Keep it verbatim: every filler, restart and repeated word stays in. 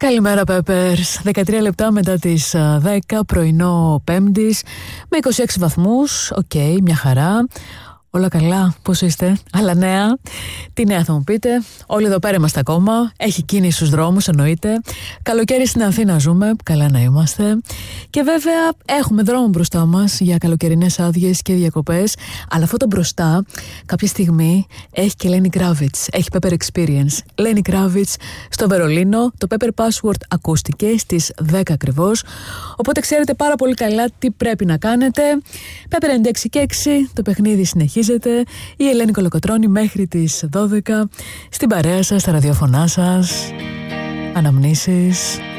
Καλημέρα Peppers, δεκατρία λεπτά μετά τις δέκα, πρωινό Πέμπτης, με είκοσι έξι βαθμούς, οκ, okay, μια χαρά. Όλα καλά, πώς είστε? Άλλα νέα? Τι νέα θα μου πείτε? Όλοι εδώ πέρα είμαστε ακόμα. Έχει κίνηση στους δρόμους, εννοείται. Καλοκαίρι στην Αθήνα ζούμε, καλά να είμαστε. Και βέβαια έχουμε δρόμο μπροστά μας για καλοκαιρινές άδειες και διακοπές. Αλλά αυτό το μπροστά κάποια στιγμή έχει και Lenny Kravitz. Έχει Pepper Experience. Lenny Kravitz στο Βερολίνο. Το Pepper Password ακούστηκε στις δέκα ακριβώς. Οπότε ξέρετε πάρα πολύ καλά τι πρέπει να κάνετε. Pepper ενενήντα έξι και έξι, το παιχνίδι συνεχίζει. Η Ελένη Κολοκοτρώνη μέχρι τις δώδεκα στην παρέα σας, στα ραδιοφωνά σας. Αναμνήσεις.